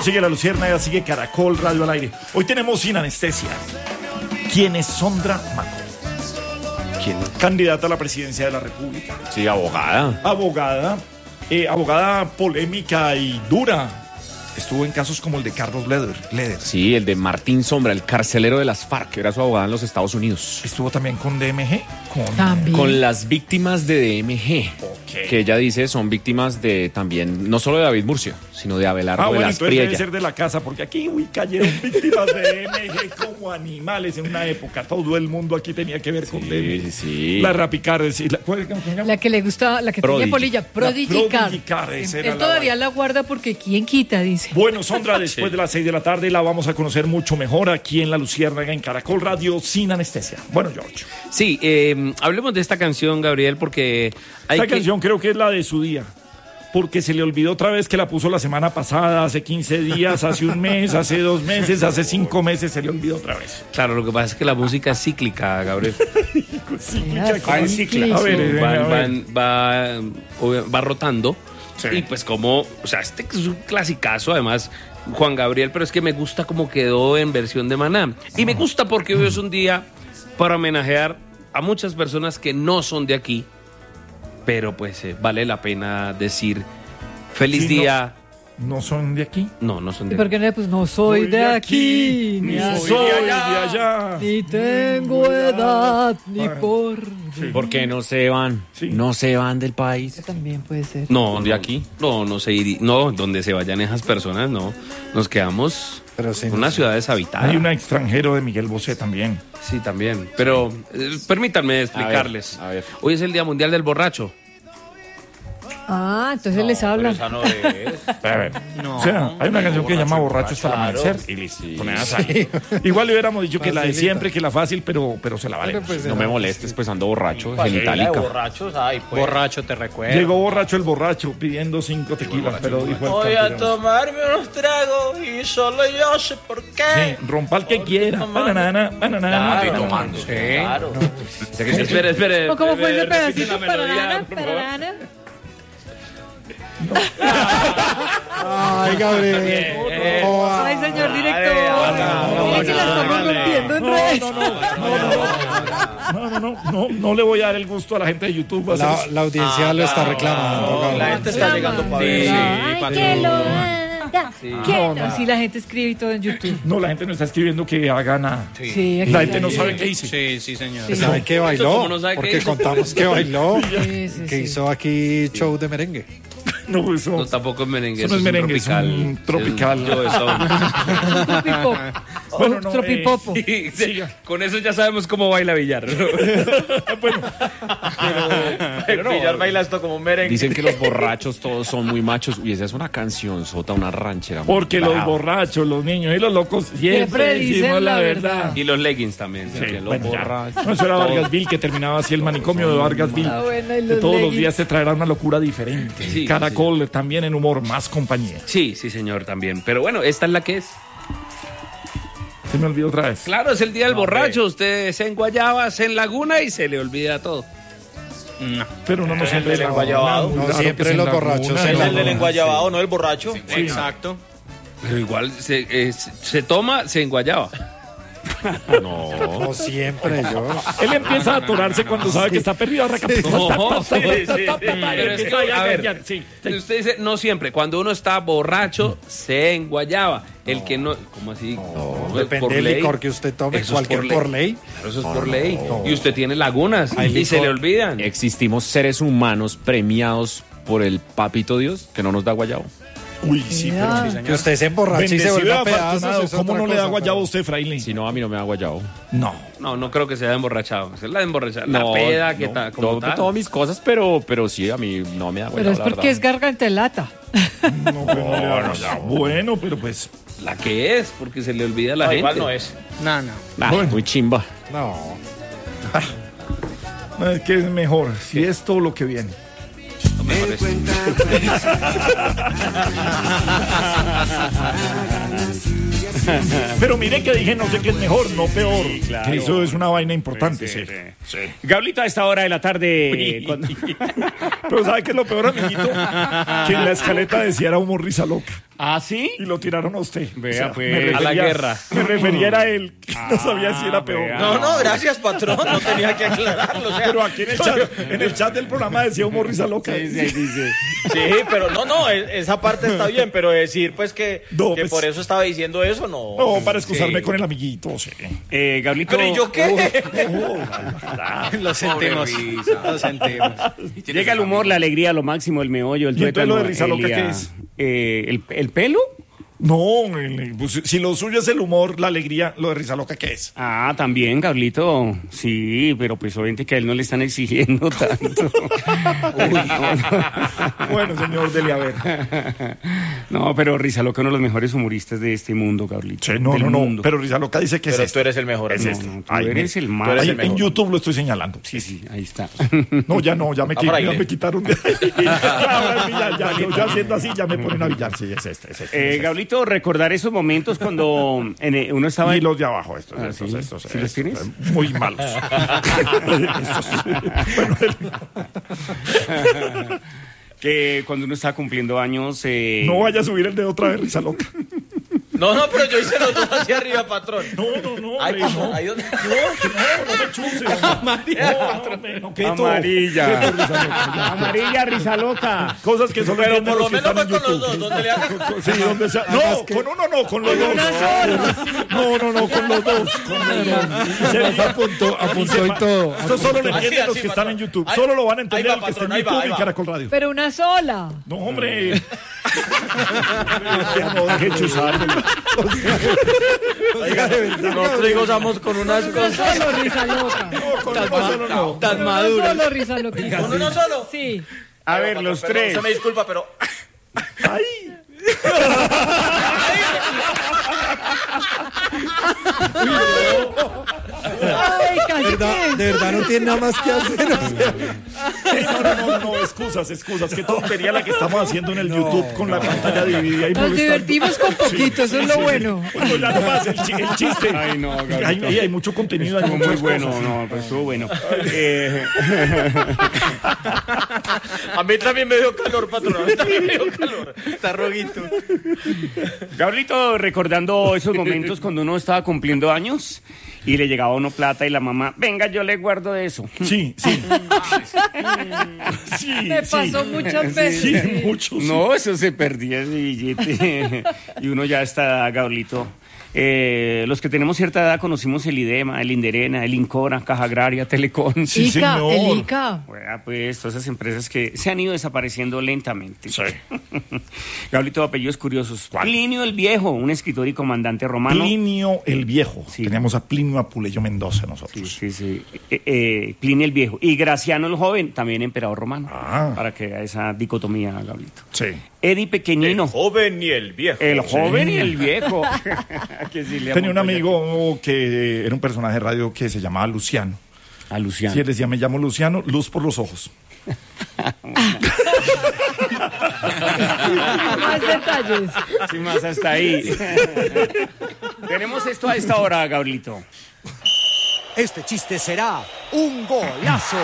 Sigue La Luciérnaga, sigue Caracol Radio al aire. Hoy tenemos Sin Anestesia. ¿Quién es Sondra Maco? ¿Quién? Candidata a la presidencia de la República. Sí, abogada. Abogada polémica y dura. Estuvo en casos como el de Carlos Leder. Sí, el de Martín Sombra, el carcelero de las FARC, que era su abogada en los Estados Unidos. Estuvo también con DMG. También. Con las víctimas de DMG, Ok. que ella dice son víctimas de también, no solo de David Murcia, sino de Abelardo de Bueno, las entonces debe Priella. ser de la casa, porque aquí cayeron víctimas de DMG como animales en una época. Todo el mundo aquí tenía que ver con DMG. Sí. La Rapicar, ¿cómo se llama? La que le gusta, la que Prodigy. tenía polilla, Prodigy Prodigy Car. Car, esa era Él la todavía vaina. la guarda porque quién quita, dice. Bueno, Sondra, después de las 6 de la tarde la vamos a conocer mucho mejor aquí en La Luciérnaga, en Caracol Radio, Sin Anestesia. Bueno, George. Sí, hablemos de esta canción, Gabriel, porque hay Esta canción creo que es la de su día. Porque se le olvidó otra vez que la puso la semana pasada, hace 15 días, hace un mes, hace 2 meses, hace 5 meses, se le olvidó otra vez. Claro, lo que pasa es que la música es cíclica, Gabriel. Va en cicla. A ver, Va rotando. Sí. Y pues como, o sea, este es un clasicazo, además, Juan Gabriel, pero es que me gusta cómo quedó en versión de Maná. Y me gusta porque hoy es un día para homenajear a muchas personas que no son de aquí, pero pues vale la pena decir feliz Sí, día. ¿No son de aquí? No son de ¿Por qué no? Pues no soy de aquí, ni ni soy de allá. ni tengo edad, ni por... Porque no se van, Sí. no se van del país. Eso también puede ser. No, ¿De aquí? No se no, donde se vayan esas personas, no. Nos quedamos Pero sí, en una ciudad deshabitada. Hay un extranjero de Miguel Bosé también. Sí, también. Pero permítanme explicarles. A ver. Hoy es el Día Mundial del Borracho. Ah, entonces les habla. Esa no es. A ver. No. O sea, hay una canción que se llama Borracho hasta el Claro. amanecer y listo. Ponedas ahí. Igual le hubiéramos dicho que la de Facilita. siempre, que la fácil, pero se la vale. Pero pues, No me molestes, pues ando borracho, La de genitálica. borrachos, ay, pues. Borracho te recuerdo. Llegó borracho el borracho pidiendo 5 tequilas, pero dijo el Voy a campirano. tomarme unos tragos y solo yo sé por qué. Sí, rompa el que quiera. Banana. Claro, banana. tomando. Claro. Espere. ¿Cómo fue ese repite pedacito? la melodía, Pararana, por favor. pararana. Ay, Gabriel. Ay, señor director. Mire que la estamos rompiendo en redes. No le voy a dar el gusto a la gente de YouTube. Va a ser- La audiencia lo está reclamando, La Gabriel. gente está llegando para ver. Ay, que lo haga. Que no. Sí, la gente escribe y todo en YouTube. No, la gente no está escribiendo que haga nada. Sí, aquí La gente no hay- sabe qué dice. Sí, señor. Sí. ¿Sabe qué bailó? ¿Cómo no sabe qué Porque hizo? contamos que bailó, Sí, sí, que sí. hizo aquí show de merengue. No, eso. No, tampoco es merengue. Eso no es merengue, es tropical. un tropical. Yo eso. Tropipop. Bueno, no, Tropipopo. Sí, con eso ya sabemos cómo baila Villar. Pero Villar baila esto como un merengue. Dicen que los borrachos todos son muy machos. Y esa es una canción sota, una ranchera. muy Porque los brava. borrachos, los niños y los locos Siempre siempre dicen decimos la la verdad. verdad. Y los leggings también. Sí, que los bueno, ya. borrachos. No, eso era Vargasville, que terminaba así el manicomio de Vargasville. Ah, bueno, y Que los todos los leggings. días te traerá una locura diferente. Sí, Caracol también en humor, más compañía. Sí, señor, también. Pero bueno, esta es la que es. Se me olvidó otra vez. Claro, es el día del borracho. Usted se enguayaba, se enlaguna y se le olvida todo. Pero uno no siempre el enguayabado. No Claro siempre que se los enlaguna. borrachos Es se el del enguayabado, no el borracho. Exacto. Pero igual se toma, se enguayaba. No. No siempre, yo. Él empieza a atorarse cuando sabe que está perdido. No, Pero es que, a ver, Sí. usted dice, no siempre. Cuando uno está borracho, se enguayaba. El que no, ¿cómo así? No, Depende por del ley. licor que usted tome, Eso es cualquier por ley. Claro, eso es por ley. Y usted tiene lagunas y se le olvidan. Existimos seres humanos premiados por el papito Dios que no nos da guayabo. Uy, sí, pero Mira. Que usted se emborrache y se bendecido y vuelva a afortunado. pedazos. es ¿Cómo otra no le da cosa, guayabo a pero- usted, fraile? Si no, a mí no me da guayabo. No. No creo que se haya emborrachado. Es la emborrachada. La peda, que tal, como tal. todas mis cosas, pero sí, a mí no me da guayabo. Pero es la porque es verdad. garganta de lata. No, pero no le da guayabo. Bueno, pero pues. La que es, porque se le olvida a la No, gente. igual no es. No. Ah, Bueno. muy chimba. No. No, es que es mejor. Si es todo lo que viene. No me parece. Pero mire que dije no sé qué es mejor, no peor. claro. Que eso es una vaina importante, sí. Gablito, a esta hora de la tarde. Pero ¿sabe qué es lo peor, amiguito? Que en la escaleta decía era humor risa loca. ¿Ah, sí? Y lo tiraron a usted. Vea, pues. me refería- A la guerra. Me refería a él, que no sabía si era peor. vea. No, gracias, patrón. No tenía que aclararlo. O sea, Pero aquí en el chat del programa decía humor risa loca. Dice. sí, pero no, esa parte está bien, pero decir pues que Pues- por eso estaba diciendo eso, no. No, para excusarme Sí. con el amiguito, sí. Gablito. Pero ¿y yo qué? Lo sentimos. Lo sentimos. Llega el humor, la alegría, lo máximo, el meollo, el ¿Y entonces tuétano. lo de risa loca Elia. qué es? ¿El pelo? No, pues, si lo suyo es el humor, la alegría, lo de risa loca, ¿qué es? Ah, también, Gablito. Sí, pero pues obviamente que a él no le están exigiendo tanto. Bueno, señor Delia, a ver. No, pero Risa Loca, uno de los mejores humoristas de este mundo, Gablito. Sí, no, Del no, no. mundo. Pero risa loca dice que Pero es tú este. eres el mejor. Es ¿no? este. No, tú Ay, eres el más. eres Ahí el mejor. en YouTube lo estoy señalando. Sí, ahí está. No, ya no, ya me fraile. quitaron. Ahora sí, ya haciendo así, ya me ponen a billar. Sí, es este. Gablito, recordar esos momentos cuando uno estaba... Y los de abajo, estos. ¿Sí los tienes? Muy malos. Estos. Bueno, Que cuando uno estaba cumpliendo años... no vaya a subir el dedo otra vez, risa loca. No, pero yo hice los dos hacia arriba, patrón. No, Ay, hombre, patrón, no. ahí donde. No me chuse. No, quieto. Amarilla. Quieto, risa loca. Amarilla, Risa Loca. Cosas que solo Pero entienden por lo los que menos están fue en con los YouTube. dos, donde le hagas. Sí, donde sea. No, con uno no, con los dos. No, con los dos. Se Apuntó y todo. Esto solo lo Así, entienden los así, que están en patrón. YouTube. Ahí- Solo lo van a entender ahí va, los que están en patrón, ahí va, YouTube ahí y va. Caracol Radio. Pero una sola. No, hombre. No, deje chuzar. Oiga, nosotros gozamos con unas Uno cosas. solo, risa loca. Con uno solo no. Tan Uno maduras. solo, risa loca. ¿Con uno solo? Sí. A ver, los Perdón, tres. Se me disculpa, pero. Ay. Ay, casi que. De verdad no tiene nada más que hacer. No, excusas. Qué tontería la que estamos haciendo en el YouTube con la pantalla dividida y Nos molestando. divertimos con poquito, eso es lo bueno. Bueno, ya no más el chiste. Ay, no, Gablito. Hay mucho contenido. Hay Estuvo muchas muy bueno, cosas. no, pues estuvo bueno. A mí también me dio calor, patrón. A mí también me dio calor. Está roguito. Gablito, recordando esos momentos cuando uno estaba cumpliendo años y le llegaba a uno plata y la mamá, venga, yo le guardo de eso. Sí. Me pasó muchas veces. Sí, sí. mucho. Sí. No, eso se perdía ese billete. Y uno ya está, Gablito. Los que tenemos cierta edad conocimos el IDEMA, el Inderena, el Incora, Caja Agraria, Telecom. Sí, Ica, señor. el Ica. Bueno, pues todas esas empresas que se han ido desapareciendo lentamente. Sí. Gablito, apellidos curiosos. Plinio el Viejo, un escritor y comandante romano. Plinio el Viejo. Sí. Teníamos a Plinio Apuleyo Mendoza nosotros. Sí. Plinio el Viejo. Y Graciano el Joven, también emperador romano. Ah. Para que haya esa dicotomía, Gablito. Sí. Eddie Pequeñino. Joven y el viejo. El joven y el viejo. Que sí le Tenía un amo, amigo que era un personaje de radio que se llamaba Luciano. A Luciano. Sí, él decía, me llamo Luciano, luz por los ojos. Más detalles. Sí, más hasta ahí. Tenemos esto a esta hora, Gablito. Este chiste será un golazo.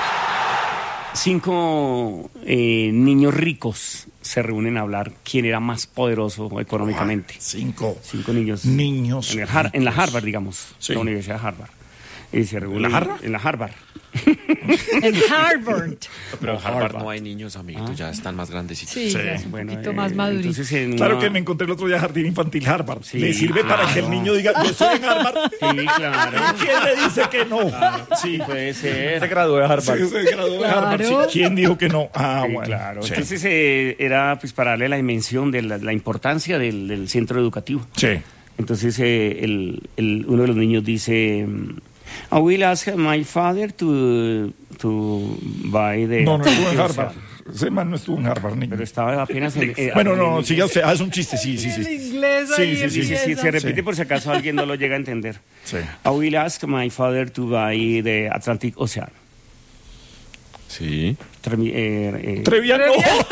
5 niños ricos se reúnen a hablar quién era más poderoso económicamente. 5 niños. niños. En la Harvard, digamos. Sí. La Universidad de Harvard. Y se reúnen. ¿En la Harvard? En la Harvard. En Harvard. Pero en Harvard no hay niños, amiguitos, ya están más grandecitos. Sí, Sí. ya es un Bueno, poquito más madurito. entonces en Claro una- que me encontré el otro día Jardín Infantil Harvard. Sí, Le sirve para que el niño diga, yo estoy en Harvard. Sí, claro. ¿Quién le dice que no? Sí, puede ser. Se graduó de Harvard. Sí, se graduó de Harvard. Sí. Claro. ¿Quién dijo que no? Ah, Sí, bueno. claro. Sí. Entonces era pues para darle la dimensión de la importancia del centro educativo. Sí. Entonces uno de los niños dice, I will ask my father to buy the... No estuvo en Harvard. Ese man no estuvo en Harvard, niño. Pero estaba apenas en... Bueno, no, siga usted. Es un chiste, sí. El inglés Sí, ahí sí, sí, empieza. Sí, se repite Sí. por si acaso alguien no lo llega a entender. Sí. I will ask my father to buy the Atlantic Ocean. Sí. Treviano. Treviano.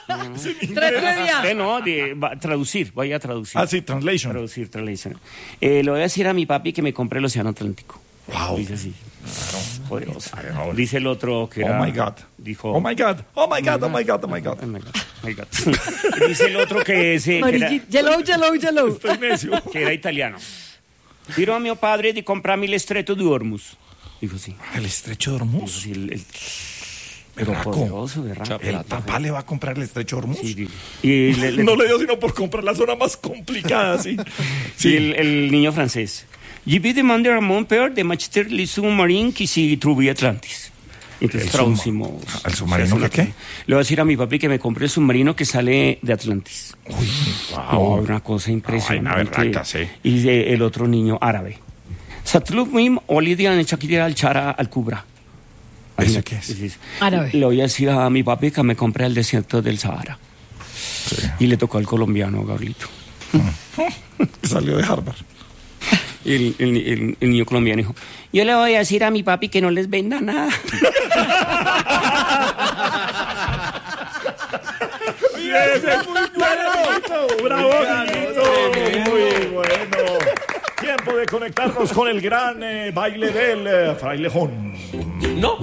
Tragedia. No, traducir, voy a traducir. Ah, sí, translation. Traducir. Le voy a decir a mi papi que me compre el Océano Atlántico. Wow. Dice así. Poderoso. Dice el otro que era... Oh my God. Dijo... Oh my God. Oh my God. Oh my God. Oh my God. Oh my God. Oh my God. Dice el otro que es... Yellow. Estoy necio. que era italiano. Tiro a mi padre de comprarme el Estrecho de Hormuz. Dijo sí. El estrecho de Hormuz. Sí, pero Berraco. poderoso, ¿verdad? El papá le va a comprar el estrecho de Hormuz. Sí. Y No le dio sino por comprar la zona más complicada, sí. Sí, el niño francés. Je vais demander à mon père de m'acheter le sous-marin qui se trouve Atlantis. Entonces traducimos. ¿El submarino de qué? Le voy a decir a mi papi que me compre el submarino que sale de Atlantis. Uy, wow. Una cosa impresionante. Ay, una berraca, sí. Y el otro niño árabe. Satlubim Olidian Shakira al Chara al Kubra. ¿Ese qué es? Árabe. Le voy a decir a mi papi que me compre el desierto del Sahara. Sí. Y le tocó al colombiano, Gabrielito. Salió de Harvard. Y el niño colombiano dijo, yo le voy a decir a mi papi que no les venda nada. ¡Bravo, Guillito! Muy bueno. Tiempo de conectarnos con el gran baile del frailejón. No.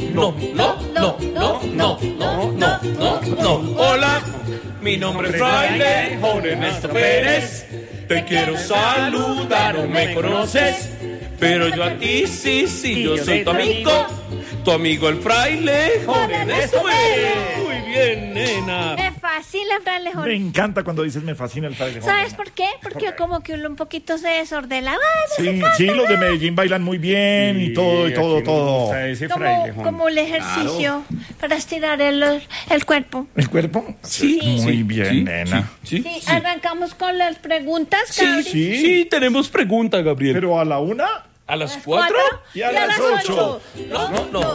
Hola, mi nombre es Fraile Ernesto Pérez. Te quiero saludar, no me conoces, pero yo a ti sí, yo soy tu amigo el fraile Ernesto Pérez. Muy bien, nena. Me fascina el frailejón. Me encanta cuando dices me fascina el frailejón. ¿Sabes por qué? Porque como que uno un poquito se desordena. Sí, los de Medellín bailan muy bien y todo. Como el ejercicio para estirar el cuerpo. ¿El cuerpo? Sí. Muy bien, nena. Sí, arrancamos con las preguntas, Gabriel. Sí, tenemos pregunta, Gabriel. Pero a la 1, ¿a las 4? y a las 8. No.